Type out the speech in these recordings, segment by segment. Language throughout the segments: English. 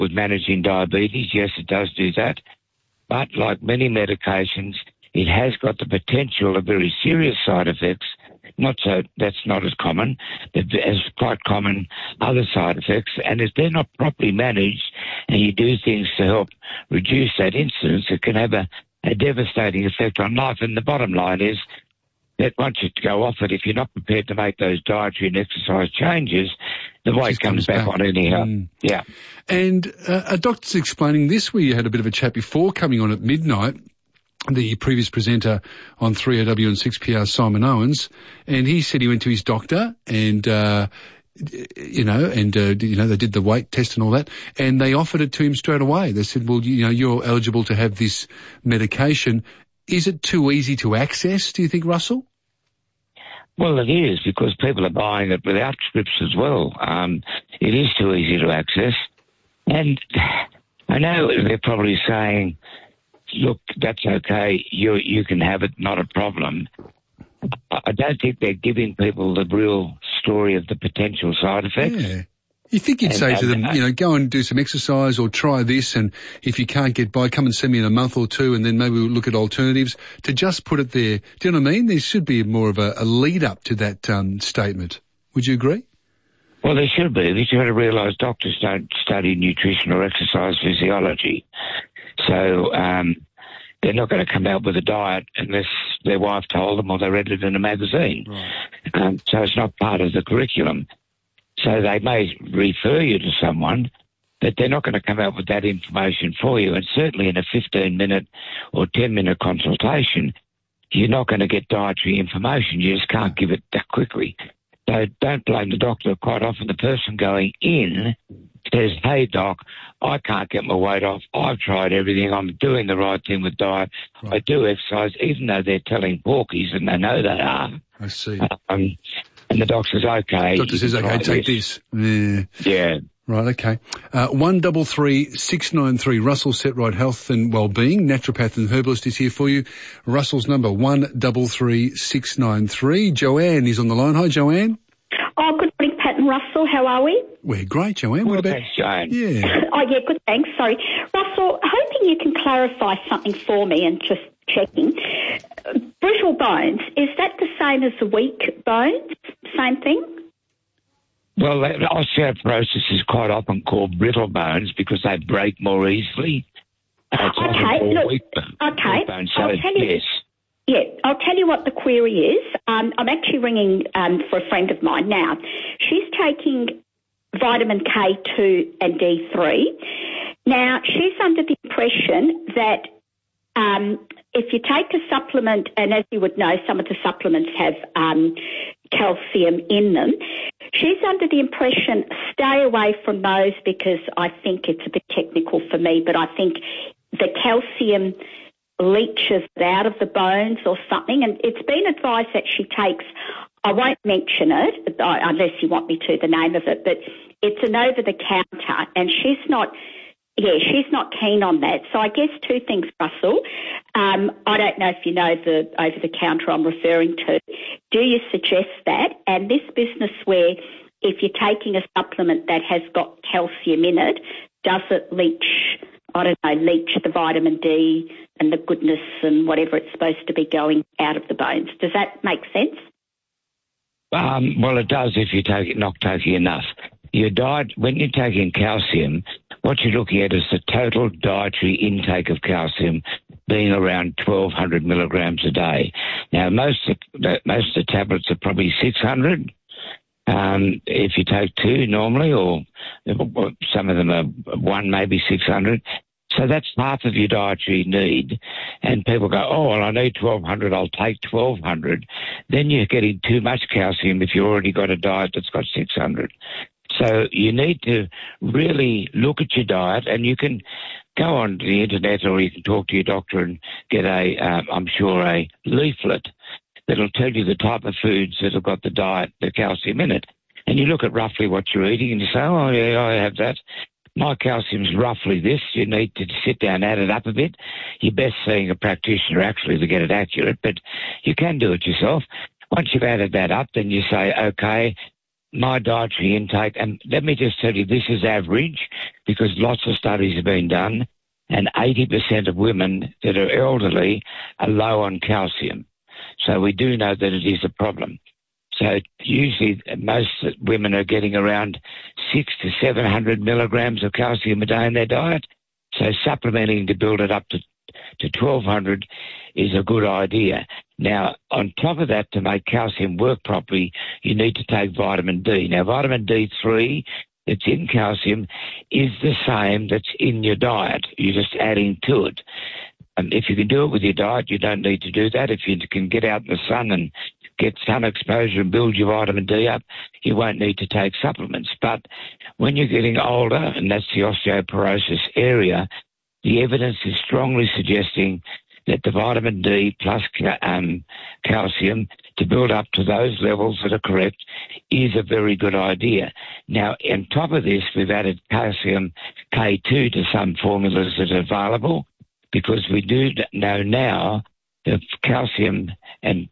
with managing diabetes. Yes, it does do that. But like many medications, it has got the potential of very serious side effects. That's not as common, but as quite common other side effects. And if they're not properly managed and you do things to help reduce that incidence, it can have a devastating effect on life. And the bottom line is that once you go off it, if you're not prepared to make those dietary and exercise changes, the weight comes back on anyhow. Yeah. And a doctor's explaining this, where you had a bit of a chat before coming on at midnight, the previous presenter on 3AW and 6PR, Simon Owens, and he said he went to his doctor and, they did the weight test and all that, and they offered it to him straight away. They said, well, you're eligible to have this medication. Is it too easy to access, do you think, Russell? Well, it is, because people are buying it without scripts as well. It is too easy to access. And I know they're probably saying, look, that's okay, you can have it, not a problem. I don't think they're giving people the real story of the potential side effects. Yeah. You think you'd say to them, go and do some exercise or try this, and if you can't get by, come and see me in a month or two, and then maybe we'll look at alternatives. To just put it there, do you know what I mean? There should be more of a lead-up to that statement. Would you agree? Well, there should be. But you've got to realise doctors don't study nutrition or exercise physiology. So they're not going to come out with a diet unless their wife told them or they read it in a magazine. Right. So it's not part of the curriculum. So they may refer you to someone, but they're not going to come out with that information for you. And certainly in a 15-minute or 10-minute consultation, you're not going to get dietary information. You just can't give it that quickly. So don't blame the doctor. Quite often the person going in says, hey, doc, I can't get my weight off. I've tried everything. I'm doing the right thing with diet. Right. I do exercise, even though they're telling porkies, and they know they are. I see. And the doctor says, okay. Doctor says, okay, take this. Yeah. Right, okay. 133693. Russell Setright Health and Wellbeing, naturopath and herbalist, is here for you. Russell's number 133693. Joanne is on the line. Hi, Joanne. Oh, good morning, Pat and Russell. How are we? We're great, Joanne. What about... Thanks, Joanne. Yeah. Good, thanks. Sorry. Russell, hoping you can clarify something for me and just checking. Brittle bones, is that the same as the weak bones? Same thing? Well, osteoporosis is quite often called brittle bones because they break more easily. Weak bones. So, yes. Yeah, I'll tell you what the query is. I'm actually ringing for a friend of mine now. She's taking vitamin K2 and D3. Now, she's under the impression that if you take a supplement, and as you would know, some of the supplements have calcium in them, she's under the impression, stay away from those because I think it's a bit technical for me, but I think the calcium leaches out of the bones or something, and it's been advised that she takes, I won't mention it unless you want me to, the name of it, but it's an over-the-counter, and she's not keen on that. So I guess two things, Russell. I don't know if you know the over-the-counter I'm referring to. Do you suggest that? And this business where if you're taking a supplement that has got calcium in it, does it leach the vitamin D and the goodness and whatever it's supposed to be going out of the bones? Does that make sense? Well, it does if you not taking enough. Your diet, when you're taking calcium, what you're looking at is the total dietary intake of calcium being around 1,200 milligrams a day. Now, most of the tablets are probably 600. If you take two normally, or some of them are one, maybe 600. So that's half of your dietary need. And people go, oh, well, I need 1,200, I'll take 1,200. Then you're getting too much calcium if you've already got a diet that's got 600. So you need to really look at your diet, and you can go on the internet or you can talk to your doctor and get a leaflet that'll tell you the type of foods that have got the calcium in it. And you look at roughly what you're eating and you say, oh, yeah, I have that. My calcium's roughly this. You need to sit down and add it up a bit. You're best seeing a practitioner actually to get it accurate, but you can do it yourself. Once you've added that up, then you say, okay, my dietary intake, and let me just tell you, this is average because lots of studies have been done, and 80% of women that are elderly are low on calcium. So we do know that it is a problem. So usually most women are getting around 600 to 700 milligrams of calcium a day in their diet. So supplementing to build it up to 1,200 is a good idea. Now, on top of that, to make calcium work properly, you need to take vitamin D. Now, vitamin D3 that's in calcium is the same that's in your diet. You're just adding to it. If you can do it with your diet, you don't need to do that. If you can get out in the sun and get sun exposure and build your vitamin D up, you won't need to take supplements. But when you're getting older, and that's the osteoporosis area, the evidence is strongly suggesting that the vitamin D plus calcium to build up to those levels that are correct is a very good idea. Now, on top of this, we've added calcium K2 to some formulas that are available because we do know now that calcium and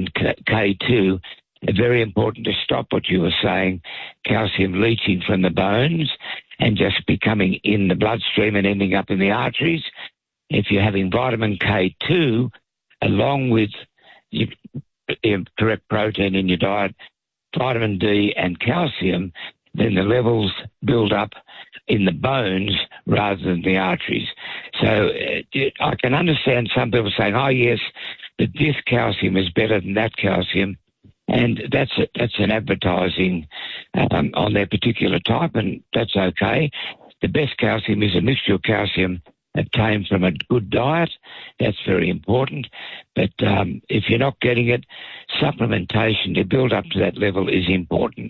K2 are very important to stop what you were saying, calcium leaching from the bones and just becoming in the bloodstream and ending up in the arteries. If you're having vitamin K2 along with your correct protein in your diet, vitamin D and calcium, then the levels build up in the bones rather than the arteries. So I can understand some people saying, oh, yes, but this calcium is better than that calcium. And that's an advertising on their particular type, and that's okay. The best calcium is a mixture of calcium obtained from a good diet. That's very important. But if you're not getting it, supplementation to build up to that level is important.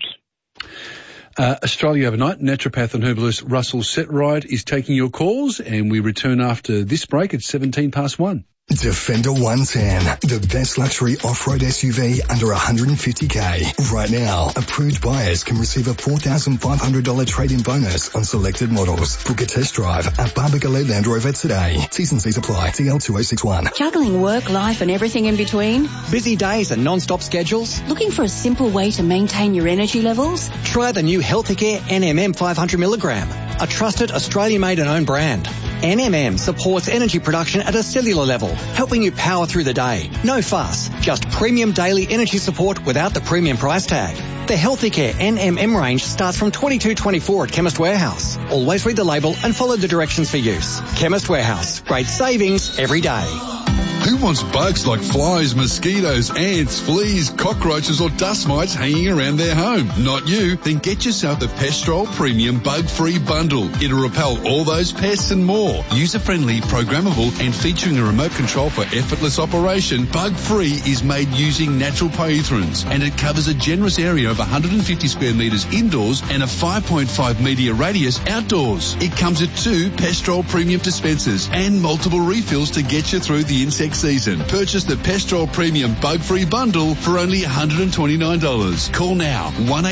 Australia Overnight, naturopath and herbalist Russell Setright is taking your calls, and we return after this break at 1:17 Defender 110, the best luxury off-road SUV under $150K. Right now, approved buyers can receive a $4,500 trade-in bonus on selected models. Book a test drive at Barbagallo Land Rover today. T's and C's apply. TL2061. Juggling work, life and everything in between? Busy days and non-stop schedules? Looking for a simple way to maintain your energy levels? Try the new Healthicare NMM 500mg, a trusted Australian-made and owned brand. NMM supports energy production at a cellular level, helping you power through the day. No fuss, just premium daily energy support without the premium price tag. The Healthicare NMM range starts from $22.24 at Chemist Warehouse. Always read the label and follow the directions for use. Chemist Warehouse, great savings every day. Who wants bugs like flies, mosquitoes, ants, fleas, cockroaches or dust mites hanging around their home? Not you. Then get yourself the Pestrol Premium Bug-Free Bundle. It'll repel all those pests and more. User-friendly, programmable and featuring a remote control for effortless operation, Bug-Free is made using natural pyrethrins and it covers a generous area of 150 square metres indoors and a 5.5 metre radius outdoors. It comes with 2 Pestrol Premium dispensers and multiple refills to get you through the insect season. Purchase the Pestrol Premium Bug-Free Bundle for only $129. Call now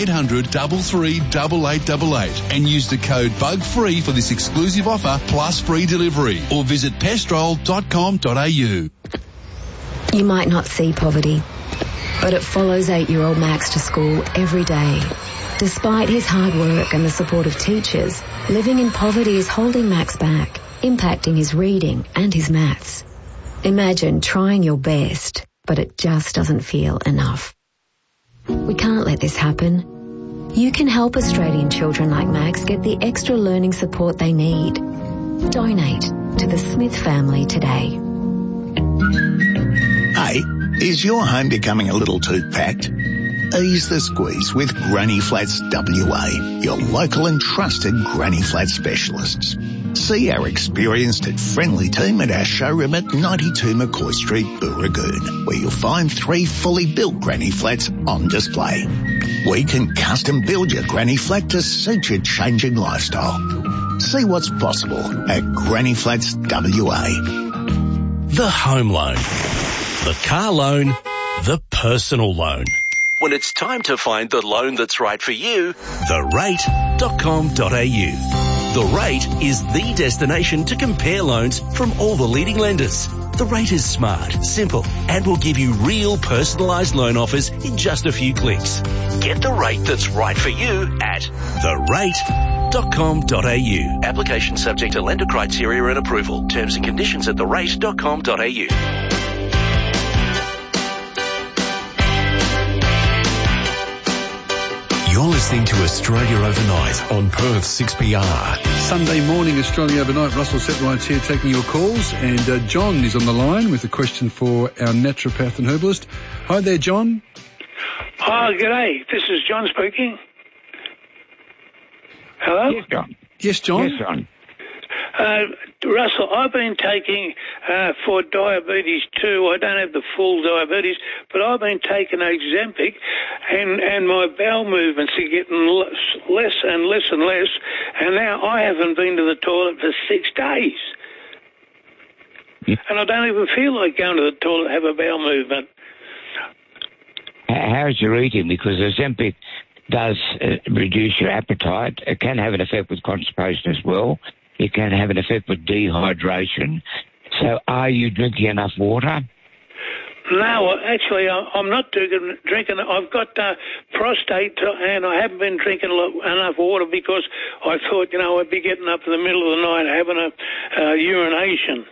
1-800-338888 and use the code BUGFREE for this exclusive offer plus free delivery, or visit pestrol.com.au. You might not see poverty, but it follows 8-year-old Max to school every day. Despite his hard work and the support of teachers, living in poverty is holding Max back, impacting his reading and his maths. Imagine trying your best, but it just doesn't feel enough. We can't let this happen. You can help Australian children like Max get the extra learning support they need. Donate to the Smith family today. Hey, is your home becoming a little too packed? Ease the squeeze with Granny Flats WA, your local and trusted Granny Flat specialists. See our experienced and friendly team at our showroom at 92 McCoy Street, Booragoon, where you'll find 3 fully built Granny Flats on display. We can custom build your Granny Flat to suit your changing lifestyle. See what's possible at Granny Flats WA. The home loan, the car loan, the personal loan. When it's time to find the loan that's right for you, therate.com.au. The Rate is the destination to compare loans from all the leading lenders. The Rate is smart, simple, and will give you real personalised loan offers in just a few clicks. Get the rate that's right for you at therate.com.au. Application subject to lender criteria and approval. Terms and conditions at therate.com.au. You're listening to Australia Overnight on Perth 6PR. Sunday morning, Australia Overnight. Russell Setrites here taking your calls. And John is on the line with a question for our naturopath and herbalist. Hi there, John. Oh, g'day. This is John speaking. Hello? Yes, John. Yes, John. Yes, John. Russell, I've been taking for diabetes too. I don't have the full diabetes, but I've been taking Ozempic, and my bowel movements are getting less and less and less, and now I haven't been to the toilet for 6 days. And I don't even feel like going to the toilet to have a bowel movement. How's your eating? Because Ozempic does reduce your appetite. It can have an effect with constipation as well. It can have an effect with dehydration. So are you drinking enough water? No, actually, I'm not drinking. I've got prostate, and I haven't been drinking enough water because I thought, I'd be getting up in the middle of the night having a urination.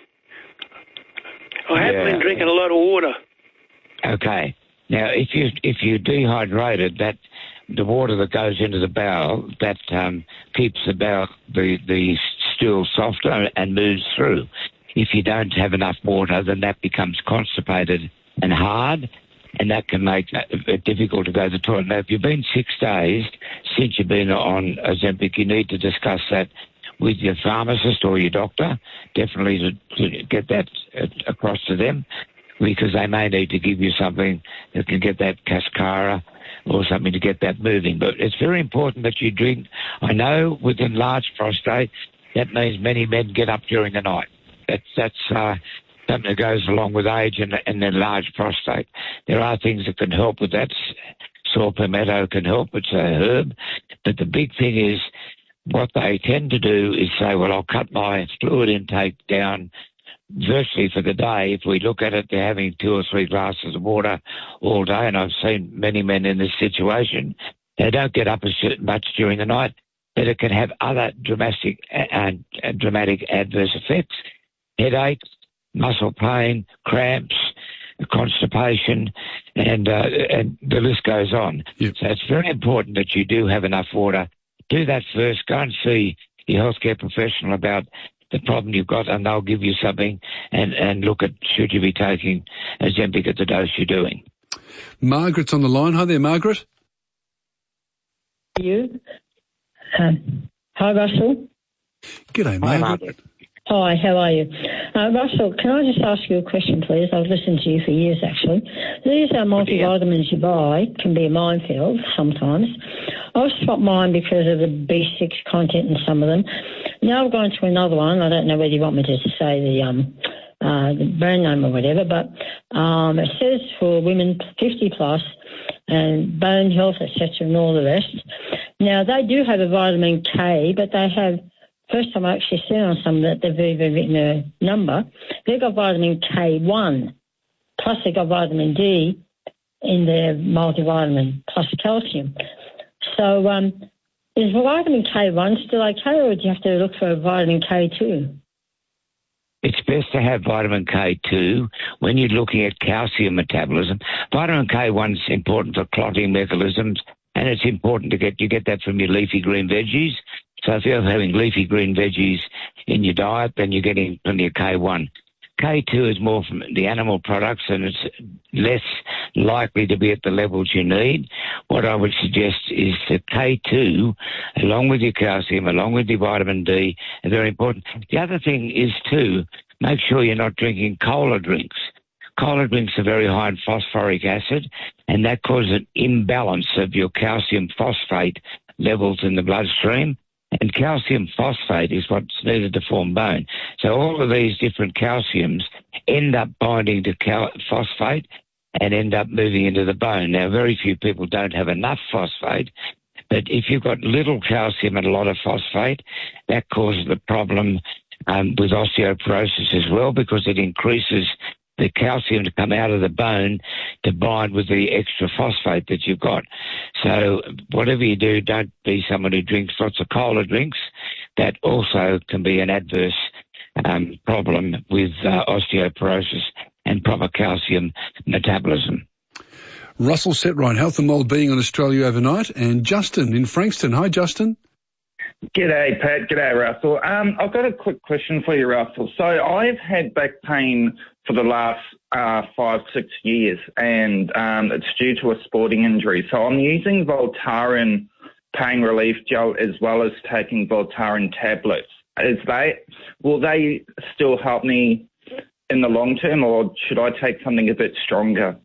I haven't been drinking a lot of water. Okay. Now, if you dehydrated, that the water that goes into the bowel, that keeps the bowel, the stool softer and moves through. If you don't have enough water, then that becomes constipated and hard, and that can make it difficult to go to the toilet. Now, if you've been 6 days since you've been on Ozempic, you need to discuss that with your pharmacist or your doctor, definitely to get that across to them, because they may need to give you something that can get that Cascara or something to get that moving. But it's very important that you drink. I know with enlarged prostate, that means many men get up during the night. That's something that goes along with age and enlarged prostate. There are things that can help with that. Saw palmetto can help. It's a herb. But the big thing is what they tend to do is say, well, I'll cut my fluid intake down virtually for the day. If we look at it, they're having 2 or 3 glasses of water all day, and I've seen many men in this situation. They don't get up as much during the night, but it can have other dramatic adverse effects: headaches, muscle pain, cramps, constipation, and the list goes on. Yep. So it's very important that you do have enough water. Do that first. Go and see your healthcare professional about the problem you've got, and they'll give you something and look at should you be taking Ozempic at the dose you're doing. Margaret's on the line. Hi there, Margaret. You. Hi, Russell. G'day, Margaret. Hi, how are you? Russell, can I just ask you a question, please? I've listened to you for years, actually. These multivitamins you buy can be a minefield sometimes. I've swapped mine because of the B6 content in some of them. Now I've gone to another one. I don't know whether you want me to say the brand name or whatever, but it says for women 50 plus and bone health, etc., and all the rest. Now, they do have a vitamin K, but they have, first time I actually seen on some that they've even written a number, they've got vitamin K1, plus they've got vitamin D in their multivitamin, plus calcium. So is vitamin K1 still okay, or do you have to look for vitamin K2? It's best to have vitamin K2 when you're looking at calcium metabolism. Vitamin K1 is important for clotting mechanisms, and it's important to get that from your leafy green veggies. So if you're having leafy green veggies in your diet, then you're getting plenty of K1. K2 is more from the animal products, and it's less likely to be at the levels you need. What I would suggest is that K2, along with your calcium, along with your vitamin D, are very important. The other thing is, too, make sure you're not drinking cola drinks. Cola drinks are very high in phosphoric acid, and that causes an imbalance of your calcium phosphate levels in the bloodstream. And calcium phosphate is what's needed to form bone. So all of these different calciums end up binding to phosphate and end up moving into the bone. Now, very few people don't have enough phosphate, But if you've got little calcium and a lot of phosphate, that causes the problem with osteoporosis as well, because it increases the calcium to come out of the bone to bind with the extra phosphate that you've got. So whatever you do, don't be someone who drinks lots of cola drinks. That also can be an adverse problem with osteoporosis and proper calcium metabolism. Russell Setright, Health and Wellbeing on Australia Overnight, and Justin in Frankston. Hi, Justin. G'day, Pat. G'day, Russell. I've got a quick question for you, Russell. So I've had back pain for the last 5-6 years, and it's due to a sporting injury. So I'm using Voltaren pain relief gel as well as taking Voltaren tablets. Will they still help me in the long term, or should I take something a bit stronger?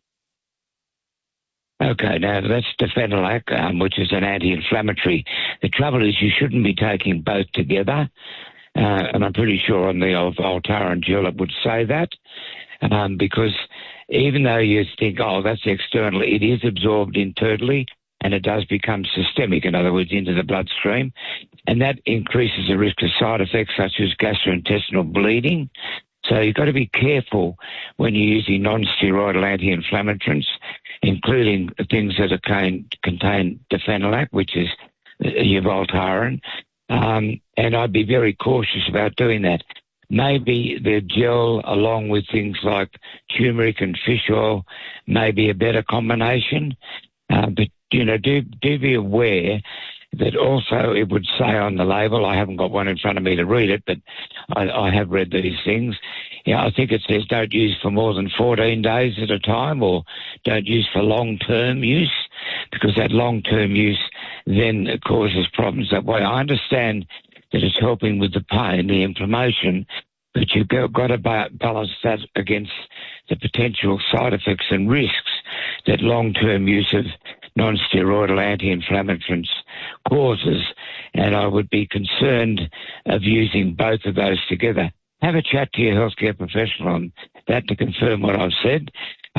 Okay, now that's Defenelac, which is an anti-inflammatory. The trouble is you shouldn't be taking both together, and I'm pretty sure on the old Voltaren gel it would say that, because even though you think, oh, that's external, it is absorbed internally, and it does become systemic, in other words, into the bloodstream, and that increases the risk of side effects such as gastrointestinal bleeding. So you've got to be careful when you're using non-steroidal anti-inflammatories, including things that contain Defenelac, which is your Voltaren, and I'd be very cautious about doing that. Maybe the gel, along with things like turmeric and fish oil, may be a better combination, but do be aware that also it would say on the label, I haven't got one in front of me to read it, but I have read these things. Yeah, I think it says don't use for more than 14 days at a time, or don't use for long-term use, because that long-term use then causes problems that way. I understand that it's helping with the pain, the inflammation, but you've got to balance that against the potential side effects and risks that long-term use of non-steroidal anti-inflammatories causes, and I would be concerned of using both of those together. Have a chat to your healthcare professional on that to confirm what I've said.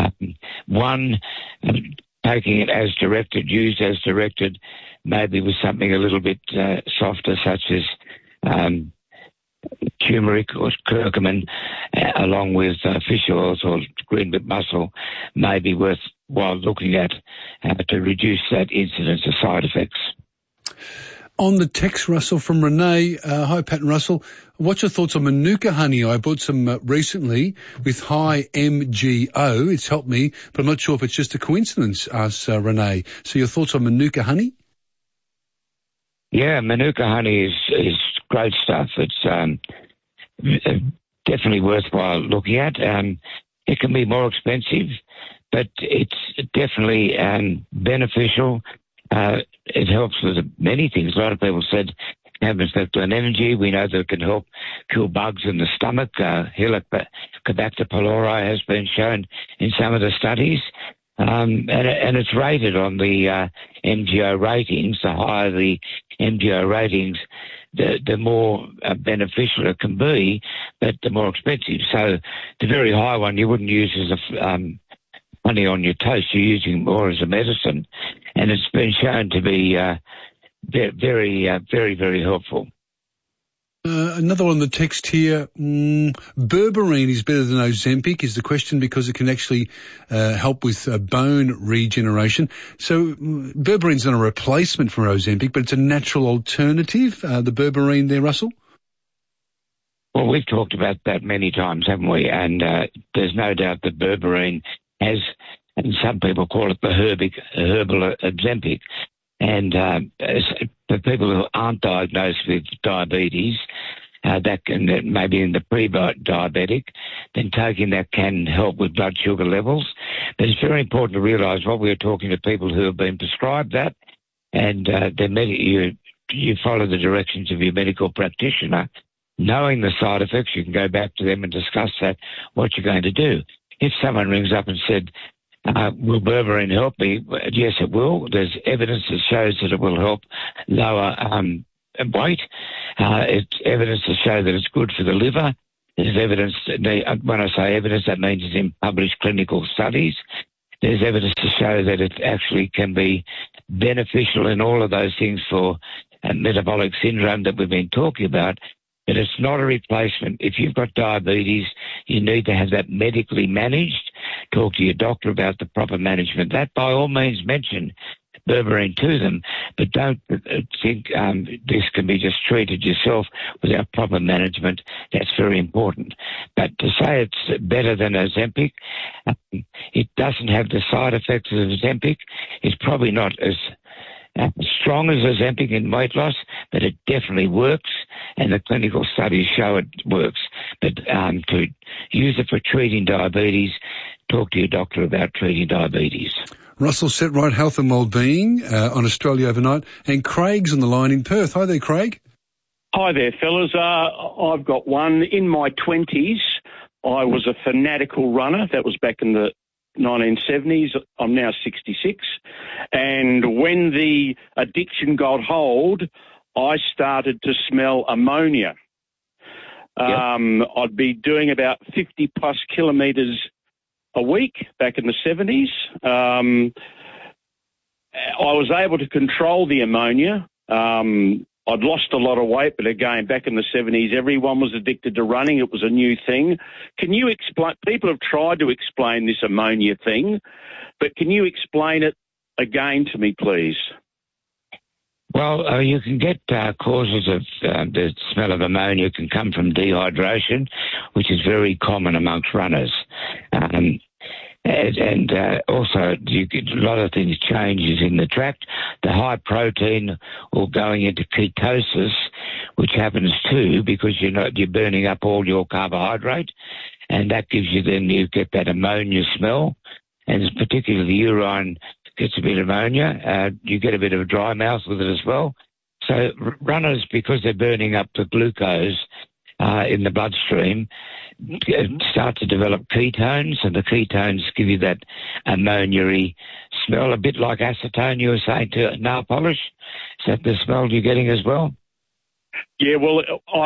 Taking it as directed, used as directed, maybe with something a little bit softer, such as turmeric or curcumin, along with fish oils or green bit mussel, may be worthwhile looking at to reduce that incidence of side effects. On the text, Russell, from Renee, hi Pat and Russell, what's your thoughts on Manuka honey? I bought some recently with high MGO. It's helped me, but I'm not sure if it's just a coincidence, asks Renee. So your thoughts on Manuka honey? Yeah, Manuka honey is great stuff. It's definitely worthwhile looking at. It can be more expensive, but it's definitely beneficial. It helps with many things. A lot of people said it can have an effect on energy. We know that it can help kill bugs in the stomach. Helicobacter pylori has been shown in some of the studies. And it's rated on the MGO ratings. The higher the MGO ratings, the more beneficial it can be, but the more expensive. So the very high one you wouldn't use as a honey on your toast. You're using more as a medicine, and it's been shown to be very, very helpful. Another on the text here, berberine is better than Ozempic is the question, because it can actually help with bone regeneration. So berberine's not a replacement for Ozempic, but it's a natural alternative, the berberine there, Russell? Well, we've talked about that many times, haven't we? And there's no doubt that berberine has, and some people call it the herbal Ozempic. And for people who aren't diagnosed with diabetes, that can maybe in the pre-diabetic, then taking that can help with blood sugar levels. But it's very important to realise what we're talking to people who have been prescribed that, and you follow the directions of your medical practitioner. Knowing the side effects, you can go back to them and discuss that, what you're going to do. If someone rings up and said, will berberine help me? Yes, it will. There's evidence that shows that it will help lower weight. It's evidence to show that it's good for the liver. There's evidence, when I say evidence, that means it's in published clinical studies. there's evidence to show that it actually can be beneficial in all of those things for metabolic syndrome that we've been talking about. But it's not a replacement. If you've got diabetes, you need to have that medically managed. Talk to your doctor about the proper management. That, by all means, mention berberine to them, but don't think this can be just treated yourself without proper management. That's very important. But to say it's better than Ozempic, it doesn't have the side effects of Ozempic. It's probably not as strong as Ozempic in weight loss, but it definitely works, and the clinical studies show it works. But to use it for treating diabetes, talk to your doctor about treating diabetes. Russell Setright, Health and Wellbeing on Australia Overnight, and Craig's on the line in Perth. Hi there, Craig. Hi there, fellas. I've got one. In my 20s, I was a fanatical runner. That was back in the 1970s. I'm now 66. And when the addiction got hold, I started to smell ammonia. Yep. I'd be doing about 50 plus kilometres a week back in the 70s. I was able to control the ammonia. I'd lost a lot of weight, but again, back in the 70s, everyone was addicted to running. It was a new thing. Can you explain? People have tried to explain this ammonia thing, but can you explain it again to me, please? Well, you can get causes of the smell of ammonia can come from dehydration, which is very common amongst runners. And also, you get a lot of things changes in the tract. The high protein or going into ketosis, which happens too because you're burning up all your carbohydrate, and that gives you you get that ammonia smell, and particularly the urine gets a bit of ammonia. You get a bit of a dry mouth with it as well. So runners, because they're burning up the glucose in the bloodstream, start to develop ketones, and the ketones give you that ammonia-y smell, a bit like acetone you were saying to nail polish. Is that the smell you're getting as well? Yeah, well,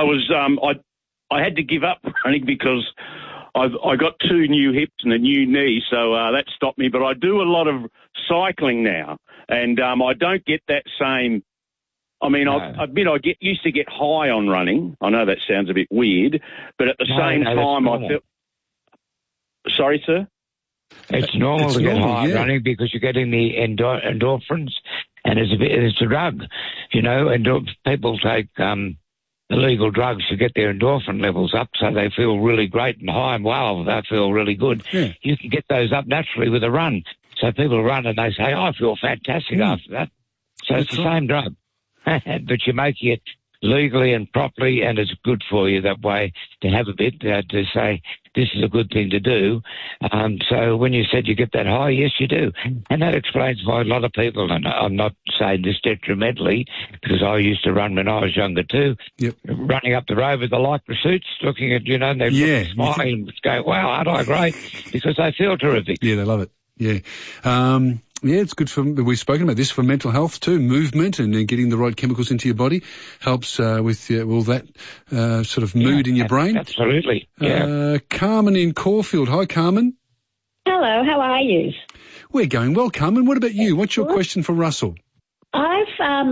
I had to give up running because I got 2 new hips and a new knee, so that stopped me. But I do a lot of cycling now, and I don't get that same. I mean, no. I admit I used to get high on running. I know that sounds a bit weird, but at the same time I felt... Sorry, sir? It's normal to get high running because you're getting the endorphins, and it's a drug, and people take illegal drugs to get their endorphin levels up so they feel really great and high and wow, they feel really good. Yeah. You can get those up naturally with a run. So people run and they say, I feel fantastic after that. So it's the same drug. But you're making it legally and properly, and it's good for you that way to have a bit, to say this is a good thing to do. So when you said you get that high, yes, you do. And that explains why a lot of people, and I'm not saying this detrimentally, because I used to run when I was younger too, running up the road with the lycra suits, looking at, and they're smiling and going, wow, aren't I great? Because they feel terrific. Yeah, they love it. Yeah. Yeah, it's good we've spoken about this for mental health too. Movement and getting the right chemicals into your body helps with all that sort of mood in your brain. Absolutely. Yeah. Carmen in Caulfield. Hi, Carmen. Hello, how are you? We're going well, Carmen. What about you? What's your question for Russell? I've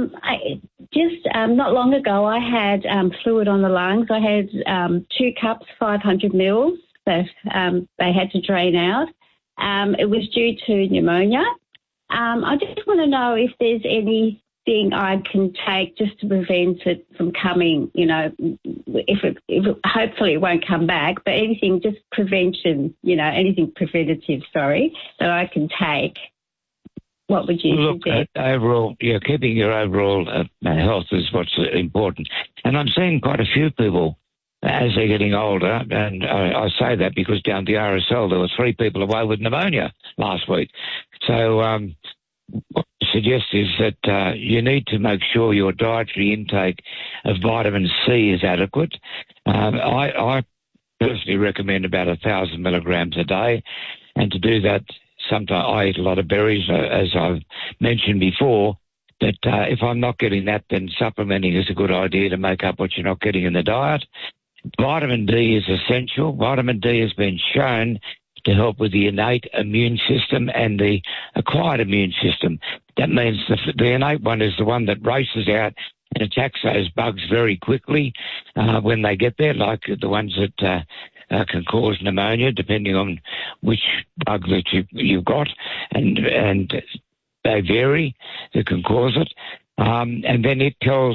not long ago I had fluid on the lungs. I had 2 cups, 500 mils that they had to drain out. It was due to pneumonia. I just want to know if there's anything I can take just to prevent it from coming, if it hopefully it won't come back, but anything, just prevention, anything preventative, that I can take. What would you suggest? Overall, keeping your overall health is what's important. And I'm seeing quite a few people as they're getting older, and I say that because down the RSL there were 3 people away with pneumonia last week. So what I suggest is that you need to make sure your dietary intake of vitamin C is adequate. I personally recommend about 1,000 milligrams a day, and to do that, sometimes I eat a lot of berries, as I've mentioned before. But if I'm not getting that, then supplementing is a good idea to make up what you're not getting in the diet. Vitamin D is essential. Vitamin D has been shown to help with the innate immune system and the acquired immune system. That means the innate one is the one that races out and attacks those bugs very quickly when they get there, like the ones that can cause pneumonia, depending on which bug that you've got, and they vary that can cause it. And then it tells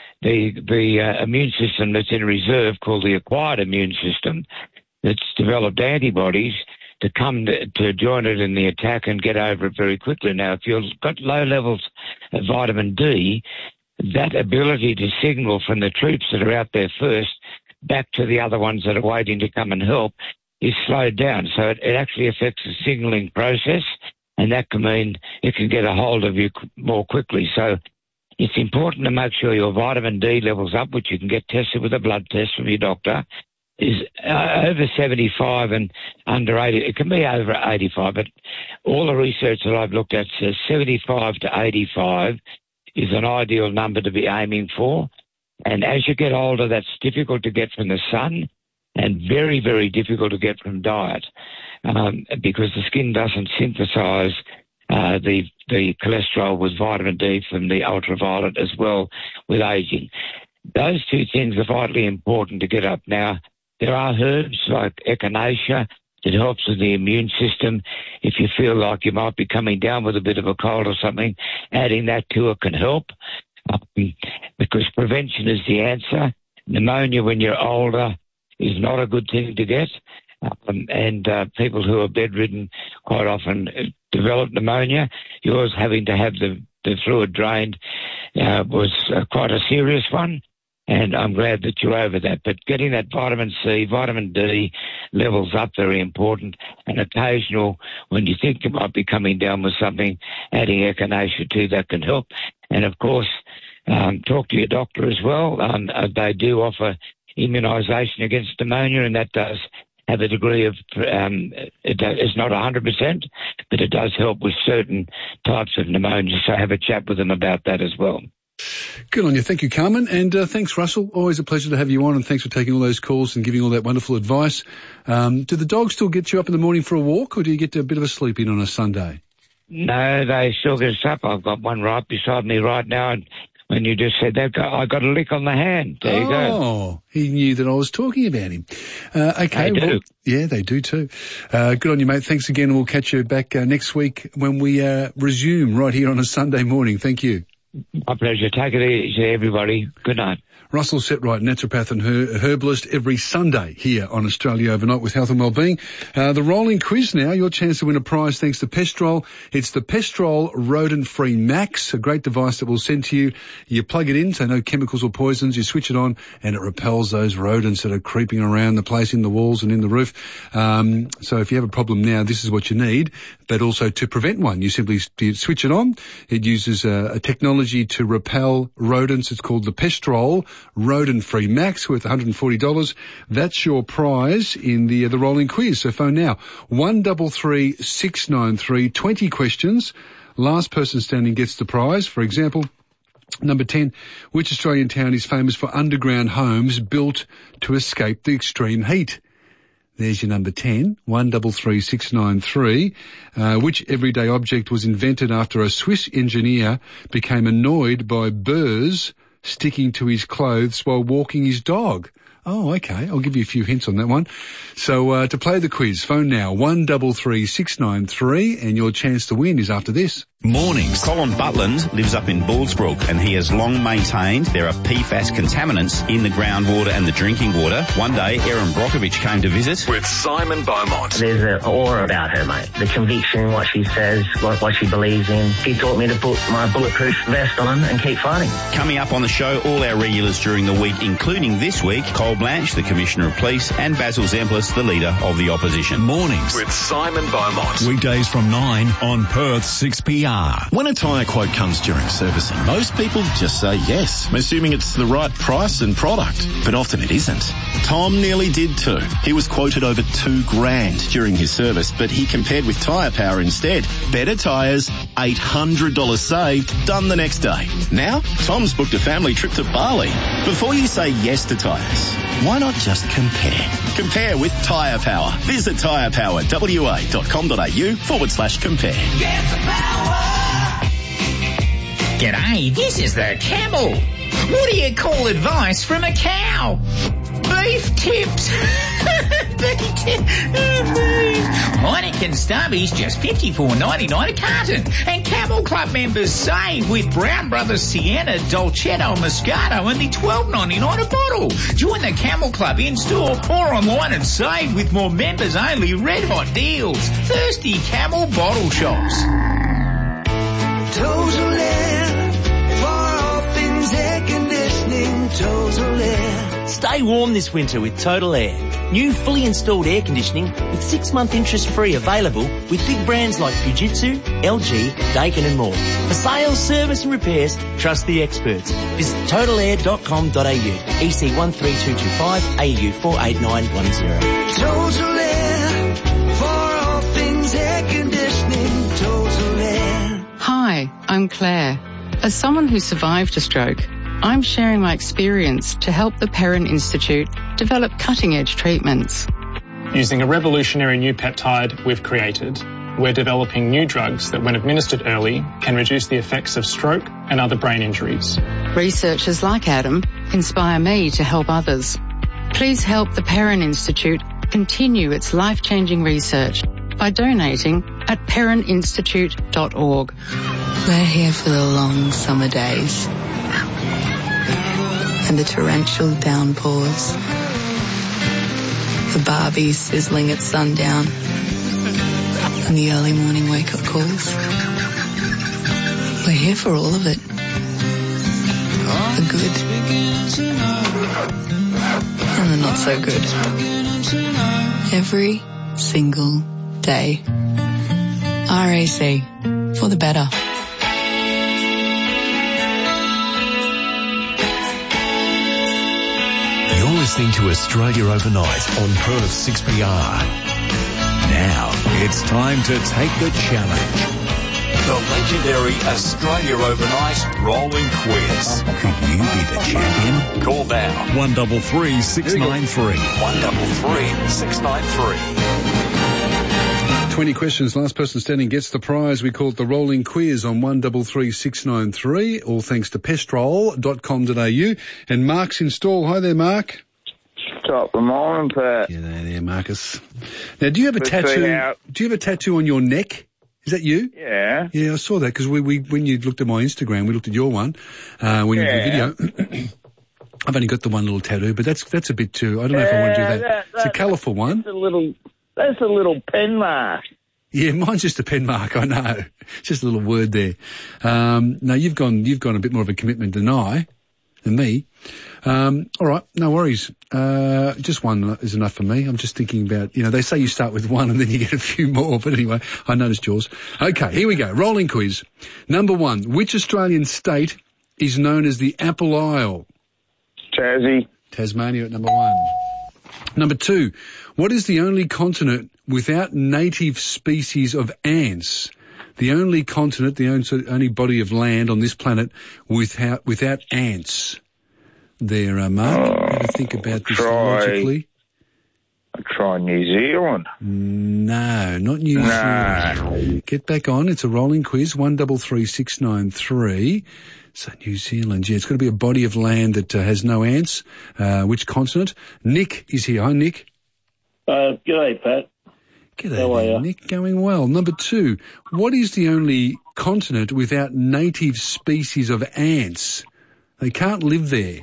the immune system that's in reserve, called the acquired immune system, that's developed antibodies, to come to join it in the attack and get over it very quickly. Now, if you've got low levels of vitamin D, that ability to signal from the troops that are out there first back to the other ones that are waiting to come and help is slowed down. So it actually affects the signalling process, and that can mean it can get a hold of you more quickly. So it's important to make sure your vitamin D level's up, which you can get tested with a blood test from your doctor, is over 75 and under 80. It can be over 85, but all the research that I've looked at says 75 to 85 is an ideal number to be aiming for. And as you get older, that's difficult to get from the sun and very, very difficult to get from diet because the skin doesn't synthesize the cholesterol with vitamin D from the ultraviolet as well with aging. Those two things are vitally important to get up. Now, there are herbs like echinacea that helps with the immune system. If you feel like you might be coming down with a bit of a cold or something, adding that to it can help because prevention is the answer. Pneumonia when you're older is not a good thing to get. And people who are bedridden quite often develop pneumonia. Yours having to have the fluid drained was quite a serious one, and I'm glad that you're over that. But getting that vitamin C, vitamin D levels up, very important, and occasional, when you think you might be coming down with something, adding echinacea to that can help. And, of course, talk to your doctor as well. They do offer immunisation against pneumonia, and that does have a degree of, it's not 100%, but it does help with certain types of pneumonia. So have a chat with them about that as well. Good on you. Thank you, Carmen. And thanks, Russell. Always a pleasure to have you on, and thanks for taking all those calls and giving all that wonderful advice. Do the dogs still get you up in the morning for a walk, or do you get a bit of a sleep in on a Sunday? No, they still get us up. I've got one right beside me right now, and when you just said that, I got a lick on the hand. There you go. Oh, he knew that I was talking about him. Okay. They do. Well, yeah, they do too. Good on you, mate. Thanks again. We'll catch you back next week when we resume right here on a Sunday morning. Thank you. My pleasure. Take it easy, everybody. Good night. Russell Setright, naturopath and herbalist, every Sunday here on Australia Overnight with Health and Wellbeing. The rolling quiz now, your chance to win a prize thanks to Pestrol. It's the Pestrol Rodent-Free Max, a great device that will send to you. You plug it in, so no chemicals or poisons. You switch it on and it repels those rodents that are creeping around the place in the walls and in the roof. So if you have a problem now, this is what you need. But also to prevent one, you simply switch it on. It uses a technology to repel rodents. It's called the Pestrol Rodent-Free Max, worth $140. That's your prize in the rolling quiz. So phone now, 133 693, 20 questions. Last person standing gets the prize. For example, number 10, which Australian town is famous for underground homes built to escape the extreme heat? There's your number 10, 133 693. Which everyday object was invented after a Swiss engineer became annoyed by burrs sticking to his clothes while walking his dog? Oh, okay. I'll give you a few hints on that one. So to play the quiz, phone now, 133 693, and your chance to win is after this. Mornings. Colin Butland lives up in Bullsbrook, and he has long maintained there are PFAS contaminants in the groundwater and the drinking water. One day, Erin Brockovich came to visit. With Simon Beaumont. There's an aura about her, mate. The conviction, what she says, what she believes in. She taught me to put my bulletproof vest on and keep fighting. Coming up on the show, all our regulars during the week, including this week, Cole Blanche, the Commissioner of Police, and Basil Zemplis, the Leader of the Opposition. Mornings with Simon Beaumont. Weekdays from 9 on Perth 6PR. 6PR. When a tyre quote comes during servicing, most people just say yes, assuming it's the right price and product. But often it isn't. Tom nearly did too. He was quoted over $2,000 during his service, but he compared with Tyre Power instead. Better tyres, $800 saved, done the next day. Now, Tom's booked a family trip to Bali. Before you say yes to tyres, why not just compare? Compare with Tyre Power. Visit tyrepowerwa.com.au/compare. Get the power. G'day, this is the Camel. What do you call advice from a cow? Beef tips. Heineken Stubbies just $54.99 a carton. And Camel Club members save with Brown Brothers Sienna, Dolcetto, Moscato, only $12.99 a bottle. Join the Camel Club in-store or online and save with more members-only red-hot deals. Thirsty Camel bottle shops. Total Air, for all things air conditioning, Total Air. Stay warm this winter with Total Air. New fully installed air conditioning with 6-month interest-free available with big brands like Fujitsu, LG, Daikin and more. For sales, service and repairs, trust the experts. Visit totalair.com.au, EC 13225, AU 48910. Total Air, for all things air conditioning, Total Air. Hi, I'm Claire. As someone who survived a stroke, I'm sharing my experience to help the Perrin Institute develop cutting-edge treatments. Using a revolutionary new peptide we've created, we're developing new drugs that, when administered early, can reduce the effects of stroke and other brain injuries. Researchers like Adam inspire me to help others. Please help the Perrin Institute continue its life-changing research by donating at perrininstitute.org. We're here for the long summer days and the torrential downpours, the Barbies sizzling at sundown, and the early morning wake-up calls. We're here for all of it. The good and the not so good. Every single day. RAC, for the better. You're listening to Australia Overnight on Perth 6PR. Now, it's time to take the challenge. The legendary Australia Overnight Rolling Quiz. Could you be the champion? Call now. 133 693. 133 693. 20 questions. Last person standing gets the prize. We call it the Rolling Quiz on 133 693. All thanks to pestrol.com.au. And Mark's in stall. Hi there, Mark. Top of the morning, Pat. G'day there, Marcus. Now, do you have a tattoo? Do you have a tattoo on your neck? Is that you? Yeah. Yeah, I saw that because when you looked at my Instagram, we looked at your one when you did the video. I've only got the one little tattoo, but that's a bit too. I don't know if I want to do that. It's a colourful one. That's a little pen mark. Yeah, mine's just a pen mark. I know. It's just a little word there. No, you've gone a bit more of a commitment than me. All right, no worries. Just one is enough for me. I'm just thinking about, they say you start with one and then you get a few more, but anyway, I noticed yours. Okay, here we go. Rolling quiz. Number 1, which Australian state is known as the Apple Isle? Tasmania at number 1. Number 2, what is the only continent without native species of ants? The only continent, the only body of land on this planet without ants. There, Mark. Have to think about this logically. Try New Zealand. No, not New Zealand. Get back on. It's a rolling quiz. 133 693. So New Zealand. Yeah, it's got to be a body of land that has no ants. Which continent? Nick is here. Hi, Nick. G'day, Pat. G'day, how are you? Nick. Going well. Number 2, what is the only continent without native species of ants? They can't live there.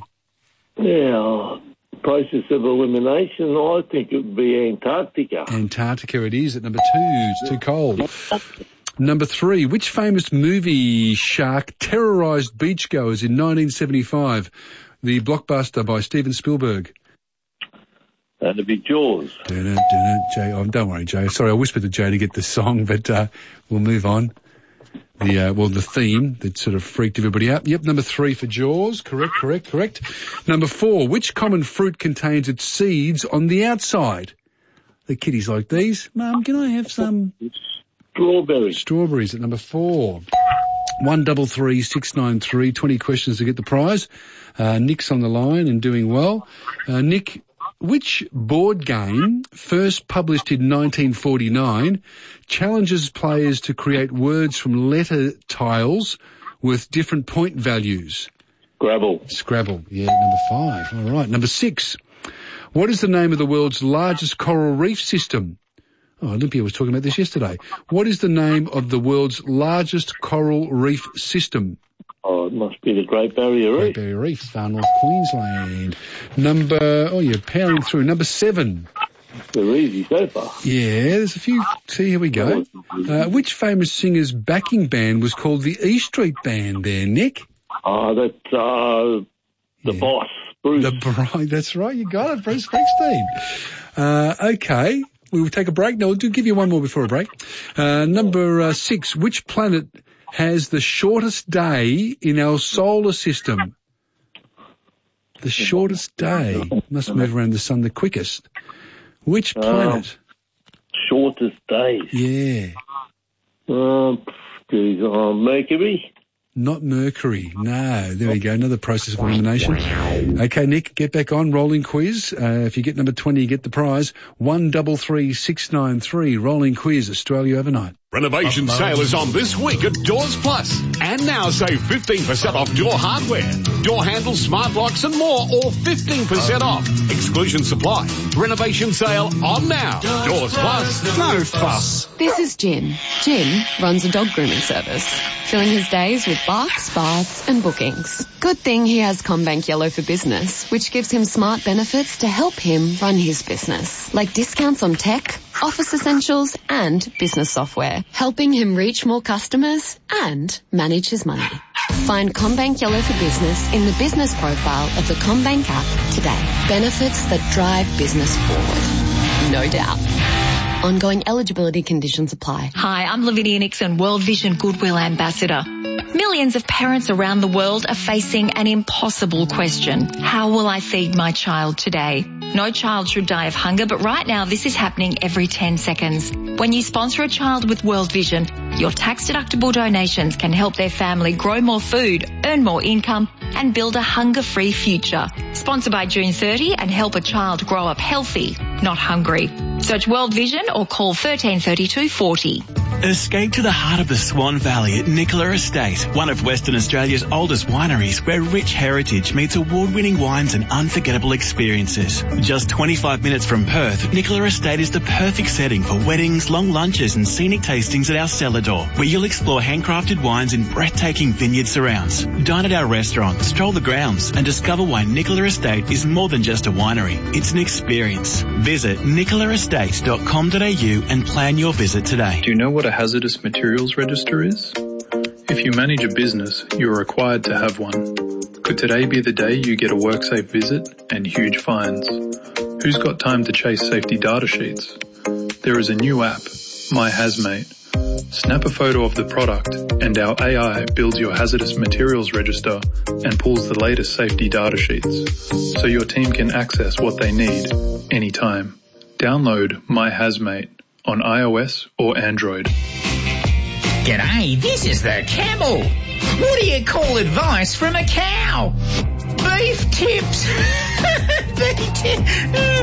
Yeah, process of elimination, I think it would be Antarctica. Antarctica it is at number 2. It's too cold. Number 3, which famous movie shark terrorised beachgoers in 1975? The blockbuster by Steven Spielberg. That'd be Jaws. Jay. Oh, don't worry, Jay. Sorry, I whispered to Jay to get the song, but we'll move on. the theme that sort of freaked everybody out. Yep, number 3 for Jaws. Correct. Number 4, which common fruit contains its seeds on the outside? The kiddies like these. Mum, can I have some? Strawberries. Strawberries at number 4. 133 693. 20 questions to get the prize. Nick's on the line and doing well. Nick, which board game, first published in 1949, challenges players to create words from letter tiles with different point values? Scrabble, yeah, number 5. All right, number 6. What is the name of the world's largest coral reef system? Oh, Olympia was talking about this yesterday. What is the name of the world's largest coral reef system? Oh, it must be the Great Barrier Reef. Great Barrier Reef, far north Queensland. You're powering through. Number 7. They're easy so far. Yeah, there's a few. See, here we go. Which famous singer's backing band was called the E Street Band there, Nick? That's the boss, Bruce. That's right, you got it, Bruce Springsteen. Okay, we will take a break. No, we'll give you one more before a break. Number 6, which planet has the shortest day in our solar system? The shortest day. Must move around the sun the quickest. Which planet? Shortest day. Yeah. Mercury? Not Mercury. No. There we go. Another process of elimination. Okay, Nick, get back on. Rolling quiz. If you get number 20, you get the prize. 133 693. Rolling quiz. Australia overnight. Renovation sale is on this week at Doors Plus. And now save 15% off door hardware, door handles, smart locks and more, all 15% off. Exclusion supply. Renovation sale on now. Doors Plus. No fuss. This is Jim. Jim runs a dog grooming service, filling his days with barks, baths and bookings. Good thing he has CommBank Yellow for Business, which gives him smart benefits to help him run his business, like discounts on tech, office essentials and business software, helping him reach more customers and manage his money. Find CommBank Yellow for Business in the business profile of the CommBank app today. Benefits that drive business forward. No doubt. Ongoing eligibility conditions apply. Hi, I'm Lavinia Nixon, World Vision Goodwill Ambassador. Millions of parents around the world are facing an impossible question. How will I feed my child today? No child should die of hunger, but right now this is happening every 10 seconds. When you sponsor a child with World Vision, your tax-deductible donations can help their family grow more food, earn more income, and build a hunger-free future. Sponsor by June 30 and help a child grow up healthy, not hungry. Search World Vision or call 1332 40. Escape to the heart of the Swan Valley at Nicola Estate, one of Western Australia's oldest wineries where rich heritage meets award-winning wines and unforgettable experiences. Just 25 minutes from Perth, Nicola Estate is the perfect setting for weddings, long lunches and scenic tastings at our cellar door, where you'll explore handcrafted wines in breathtaking vineyard surrounds. Dine at our restaurant, stroll the grounds and discover why Nicola Estate is more than just a winery. It's an experience. Visit nicolaestate.com.au and plan your visit today. Do you know what a hazardous materials register is? If you manage a business, you're required to have one. Could today be the day you get a WorkSafe visit and huge fines? Who's got time to chase safety data sheets? There is a new app, My Hazmate. Snap a photo of the product and our AI builds your hazardous materials register and pulls the latest safety data sheets so your team can access what they need anytime. Download My Hazmate on iOS or Android. G'day, this is the Camel. What do you call advice from a cow? Beef tips. Beef tips.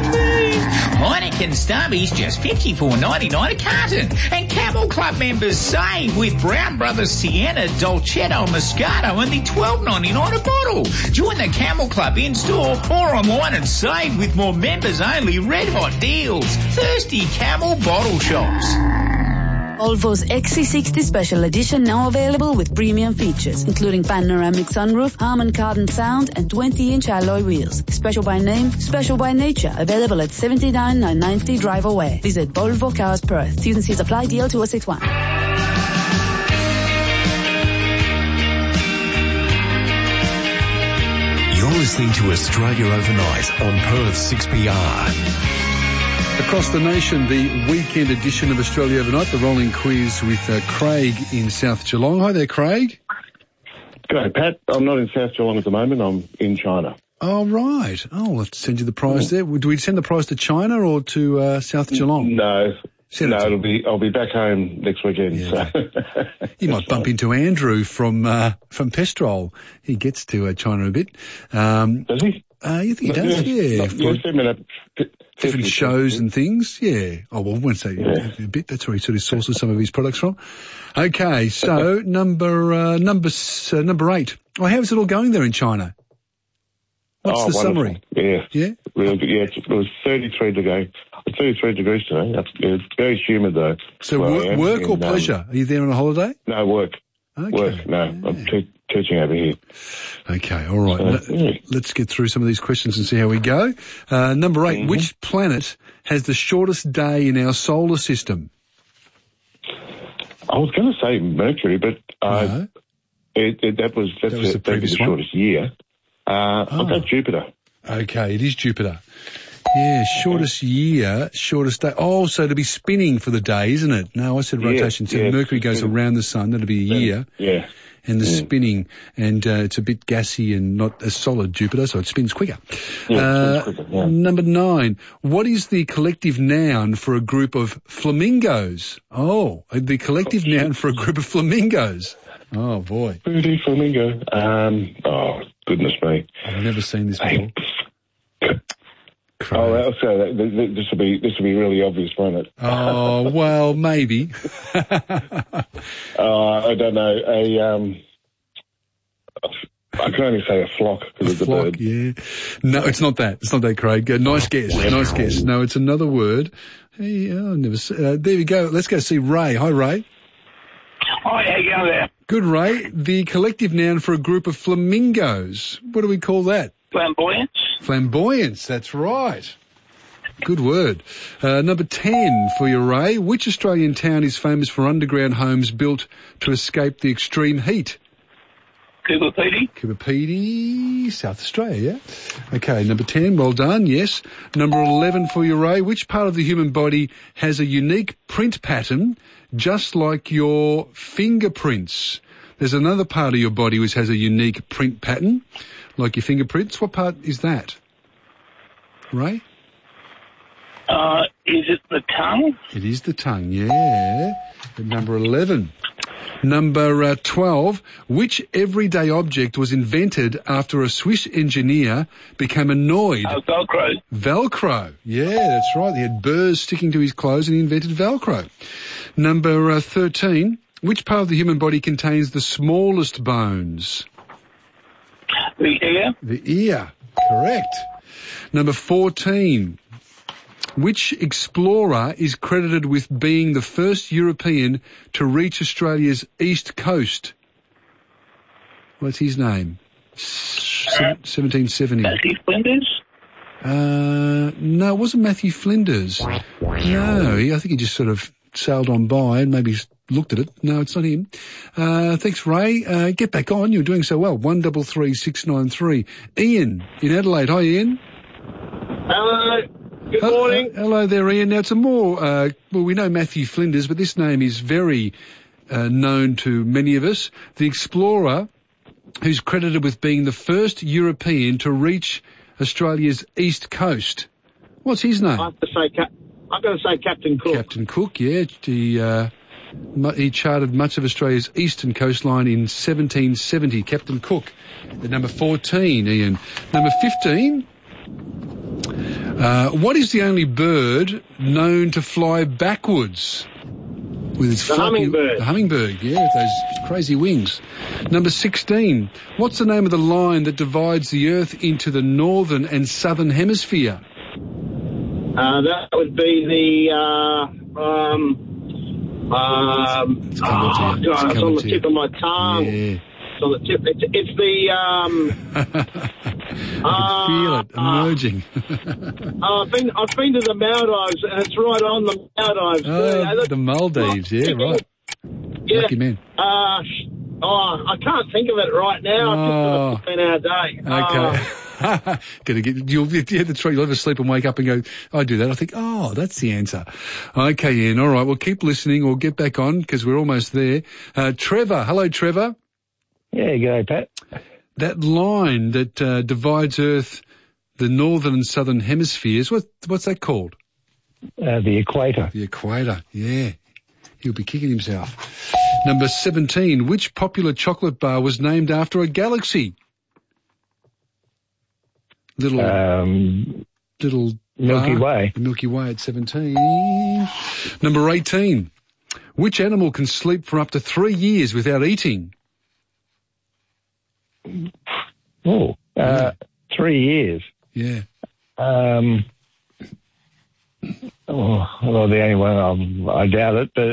Heineken Stubbies just $54.99 a carton. And Camel Club members save with Brown Brothers Sienna, Dolcetto, Moscato, only $12.99 a bottle. Join the Camel Club in-store or online and save with more members-only red-hot deals. Thirsty Camel bottle shops. Volvo's XC60 Special Edition now available with premium features, including panoramic sunroof, Harman Kardon sound, and 20-inch alloy wheels. Special by name, special by nature. Available at 79,990 Drive Away. Visit Volvo Cars Perth. T's and C's apply. DL 2061. You're listening to Australia Overnight on Perth 6PR. The Across the nation, the weekend edition of Australia Overnight, the rolling quiz with Craig in South Geelong. Hi there, Craig. G'day, Pat. I'm not in South Geelong at the moment. I'm in China. Oh, right. Oh, we'll have to send you the prize there. Do we send the prize to China or to South Geelong? No. I'll be back home next weekend. Yeah, so. You might bump into Andrew from Pestrol. He gets to China a bit. Does he? You think he does? Yeah. Different shows and things. Yeah. Oh, well, I won't say a bit. That's where he sort of sources some of his products from. Okay. So number 8. Oh, how's it all going there in China? What's the wonderful. summary? Yeah. Yeah? Really good. Yeah, it was 33 degrees today. It's very humid though. So work or pleasure? Are you there on a holiday? No, work. Okay. Work. No, I'm teaching over here. Okay, all right. Let's get through some of these questions and see how we go. Number 8, which planet has the shortest day in our solar system? I was going to say Mercury, but that was the shortest year. I'll go Jupiter. Okay, it is Jupiter. Yeah, shortest year, shortest day. Oh, so it'll be spinning for the day, isn't it? No, I said rotation. So Mercury goes around the sun. That'll be a year. Yeah. And the spinning, and it's a bit gassy and not as solid, Jupiter, so it spins quicker. Yeah, it spins quicker, yeah. Number 9. What is the collective noun for a group of flamingos? Oh, the collective noun for a group of flamingos. Oh, boy. Pretty flamingo. Oh, goodness me. I've never seen this before. Oh, so this will be really obvious, won't it? Oh, well, maybe. I don't know. I can only say a flock because of the bird. Yeah. No, it's not that. It's not that, Craig. Nice guess. Nice guess. No, it's another word. Hey, I've never. There we go. Let's go see Ray. Hi, Ray. Hi, how you going there? Good, Ray. The collective noun for a group of flamingos. What do we call that? Flamboyance. Flamboyance, that's right. Good word. Number 10 for you, Ray. Which Australian town is famous for underground homes built to escape the extreme heat? Coober Pedy. Coober Pedy, South Australia, yeah. Okay, number 10, well done, yes. Number 11 for you, Ray. Which part of the human body has a unique print pattern just like your fingerprints? There's another part of your body which has a unique print pattern, like your fingerprints. What part is that, Ray? Is it the tongue? It is the tongue, yeah. At number 11. Number 12. Which everyday object was invented after a Swiss engineer became annoyed? Velcro. Velcro. Yeah, that's right. He had burrs sticking to his clothes and he invented Velcro. Number 13. Which part of the human body contains the smallest bones? The ear. The ear. Correct. Number 14. Which explorer is credited with being the first European to reach Australia's east coast? What's his name? 1770. Matthew Flinders? No, it wasn't Matthew Flinders. No, I think he just sort of sailed on by and maybe looked at it. No, it's not him. Thanks, Ray. Get back on. You're doing so well. 133693. Ian in Adelaide. Hi, Ian. Hello. Good morning. Hello there, Ian. Now, it's a more, well, we know Matthew Flinders, but this name is very known to many of us. The explorer who's credited with being the first European to reach Australia's east coast. What's his name? I'm going to say Captain Cook. Captain Cook, yeah. He charted much of Australia's eastern coastline in 1770. Captain Cook. At number 14, Ian. Number 15. What is the only bird known to fly backwards? With its hummingbird. The hummingbird, yeah, with those crazy wings. Number 16. What's the name of the line that divides the Earth into the northern and southern hemisphere? That would be the, it's on the tip of my tongue. Yeah. It's on the tip. It's the, I can feel it emerging. I've been to the Maldives, and it's right on the Maldives. The Maldives, yeah, right. Yeah. Lucky man. I can't think of it right now. It's just a 15-hour day. Okay. You'll have a sleep and wake up and go, I do that. I think, oh, that's the answer. Okay, Ian. All right. Well, keep listening or get back on because we're almost there. Trevor. Hello, Trevor. Yeah, g'day, Pat. That line that divides Earth, the northern and southern hemispheres, what's that called? The equator. The equator, yeah. He'll be kicking himself. Number 17. Which popular chocolate bar was named after a galaxy? Little Milky Way. The Milky Way at 17. Number 18. Which animal can sleep for up to 3 years without eating? 3 years. Yeah. Well, the only one I doubt it, but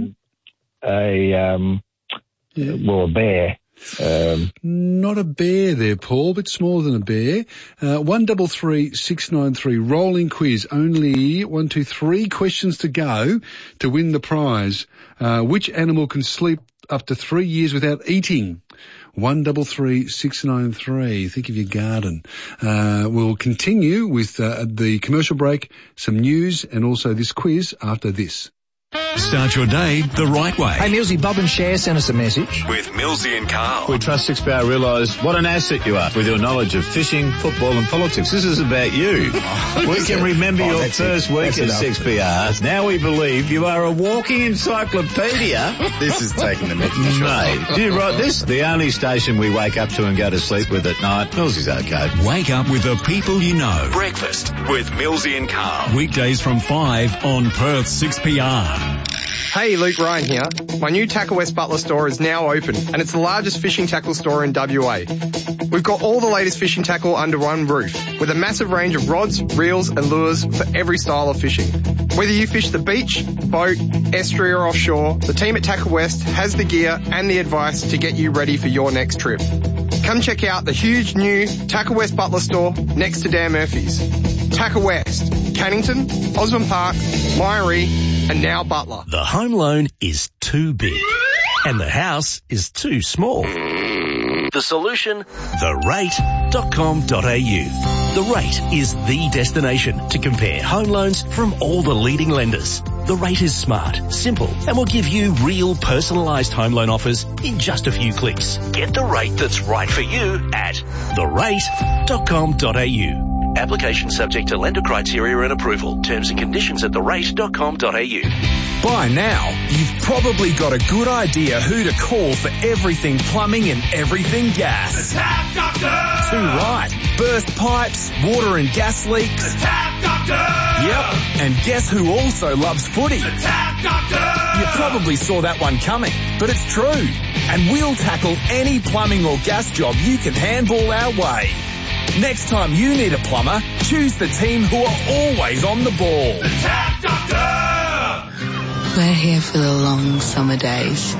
a bear. Not a bear there, Paul, but smaller than a bear. 133 693 rolling quiz. Only 1, 2, 3 questions to go to win the prize. Which animal can sleep up to 3 years without eating? 133 693. Think of your garden. We'll continue with the commercial break, some news, and also this quiz after this. Start your day the right way. Hey, Millsy, Bob and Cher sent us a message. With Millsy and Carl. We trust 6PR realise what an asset you are with your knowledge of fishing, football and politics. This is about you. We can remember your first week at 6PR. Now we believe you are a walking encyclopedia. This is taking the mickey. Mate, do you write this? The only station we wake up to and go to sleep with at night. Millsy's okay. Wake up with the people you know. Breakfast with Millsy and Carl. Weekdays from 5 on Perth 6PR. Hey, Luke Ryan here. My new Tackle West Butler store is now open and it's the largest fishing tackle store in WA. We've got all the latest fishing tackle under one roof with a massive range of rods, reels and lures for every style of fishing. Whether you fish the beach, boat, estuary or offshore, the team at Tackle West has the gear and the advice to get you ready for your next trip. Come check out the huge new Tackle West Butler store next to Dan Murphy's. Tackle West, Cannington, Osborne Park, Myrie, and now Butler. The home loan is too big and the house is too small. The solution? therate.com.au. The Rate is the destination to compare home loans from all the leading lenders. The Rate is smart, simple, and will give you real personalised home loan offers in just a few clicks. Get the rate that's right for you at therate.com.au. Application subject to lender criteria and approval. Terms and conditions at therate.com.au. By now, you've probably got a good idea who to call for everything plumbing and everything gas. The Tap Doctor! Too right. Burst pipes, water and gas leaks. The Tap Doctor! Yep. And guess who also loves footy? The Tap Doctor! You probably saw that one coming, but it's true. And we'll tackle any plumbing or gas job you can handball our way. Next time you need a plumber, choose the team who are always on the ball. The Tap Doctor! We're here for the long summer days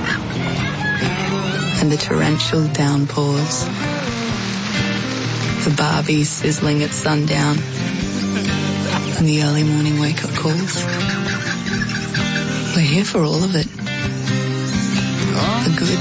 and the torrential downpours, the barbie sizzling at sundown and the early morning wake-up calls. We're here for all of it. The good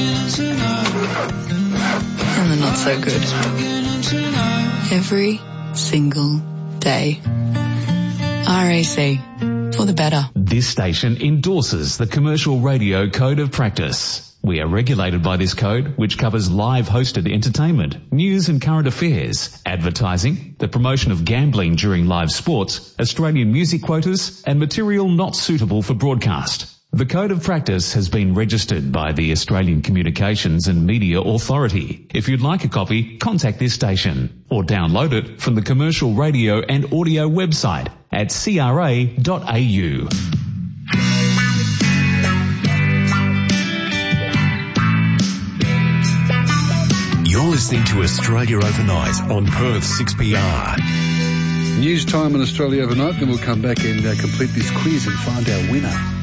and the not so good. Every single day. RAC, for the better. This station endorses the Commercial Radio Code of Practice. We are regulated by this code, which covers live hosted entertainment, news and current affairs, advertising, the promotion of gambling during live sports, Australian music quotas, and material not suitable for broadcast. The Code of Practice has been registered by the Australian Communications and Media Authority. If you'd like a copy, contact this station or download it from the Commercial Radio and Audio website at cra.au. You're listening to Australia Overnight on Perth 6PR. News time on Australia Overnight, then we'll come back and complete this quiz and find our winner.